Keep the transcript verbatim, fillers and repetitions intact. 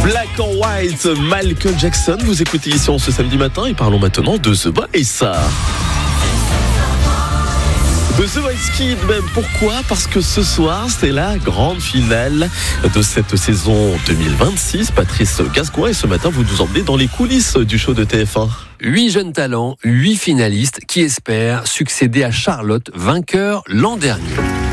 Black and White, Michael Jackson. Vous écoutez ici en ce samedi matin et parlons maintenant de The Voice. De The Voice Kids même. Pourquoi ? Parce que ce soir, c'est la grande finale de cette saison deux mille vingt-six. Patrice Gascoigne, et ce matin, vous nous emmenez dans les coulisses du show de T F un. Huit jeunes talents, huit finalistes qui espèrent succéder à Charlotte, vainqueur l'an dernier.